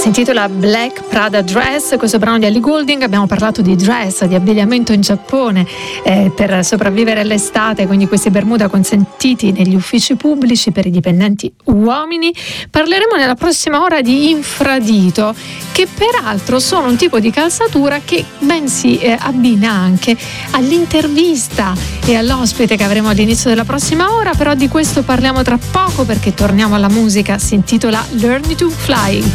Si intitola Black Prada Dress, questo brano di Ellie Goulding. Abbiamo parlato di dress, di abbigliamento in Giappone per sopravvivere all'estate, quindi questi bermuda consentiti negli uffici pubblici per i dipendenti uomini. Parleremo nella prossima ora di infradito, che peraltro sono un tipo di calzatura che ben si abbina anche all'intervista e all'ospite che avremo all'inizio della prossima ora, però di questo parliamo tra poco perché torniamo alla musica. Si intitola Learn to Fly.